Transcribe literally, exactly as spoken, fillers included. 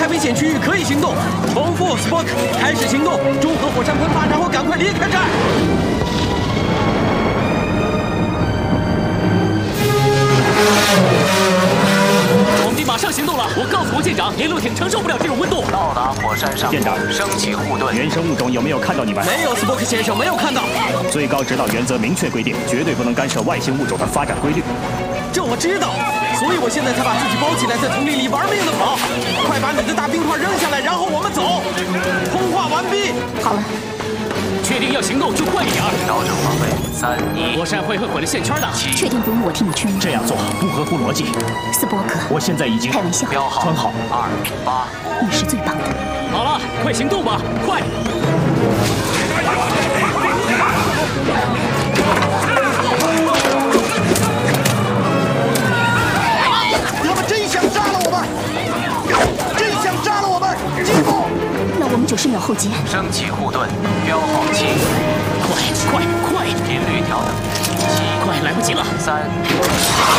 开危险区域可以行动。重复 ，Spock， 开始行动，中和火山喷发，然后赶快离开这儿。 我们马上行动了！我告诉过舰长，联络艇承受不了这种温度。 到达火山上， 舰长， 升起护盾。 原生物种有没有看到你们？ 没有 ，Spock 先生没有看到。 最高指导原则明确规定，绝对不能干涉外星物种的发展规律。 这我知道，所以我现在才把自己包起来，在丛林里玩命的跑。快把你的大冰块扔下来，然后我们走。通话完毕。 好了。 确定要行动就快一点儿！ 调整方位，三一。 火山会会毁了线圈的。 确定不用我替你圈？ 这样做不合乎逻辑。 斯波克， 我现在已经开玩笑。 标号穿好。 二八。 你是最棒的。 好了，快行动吧，快！ 他们真想杀了我们！真想杀了我们！进步！ 那我们九十秒后见。 升起护盾，标号七。 快快快！ 频率调整七， 快来不及了。 三。